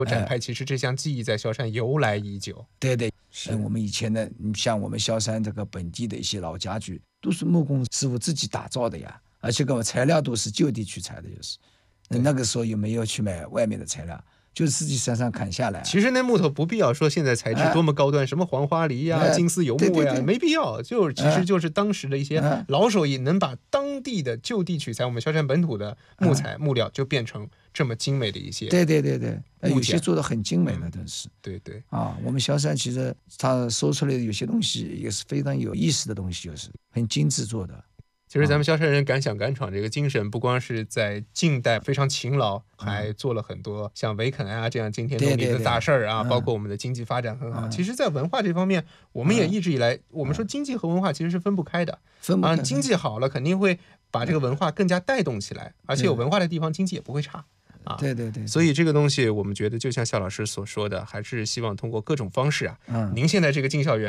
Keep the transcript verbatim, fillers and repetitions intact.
展派其实这项技艺在萧山由来已久。 对对，是我们以前的，像我们萧山这个本地的一些老家具，都是木工师傅自己打造的呀，而且个材料都是就地取材的，就是那个时候又没有去买外面的材料，就是自己山上砍下来。 其实那木头不必要说现在材质多么高端，哎、什么黄花梨呀、啊、金丝油木呀， 对对对， 没必要。就其实就是当时的一些老手艺，能把当地的就地取材，我们萧山本土的木材、木料，就变成这么精美的一些。 对对对对，有些做的很精美的，真是。 嗯、对对啊，我们萧山其实它收出来的有些东西也是非常有意思的东西，就是很精致做的。 其实咱们萧山人敢想敢闯这个精神，不光是在近代非常勤劳，还做了很多像围垦啊这样惊天动地的大事儿啊，包括我们的经济发展很好。其实，在文化这方面，我们也一直以来，我们说经济和文化其实是分不开的。 分不开。 经济好了，肯定会把这个文化更加带动起来，而且有文化的地方，经济也不会差。啊， 对对 对, 对， 所以这个东西我们觉得就像夏老师所说的，还是希望通过各种方式啊， 嗯， 您现在这个进校园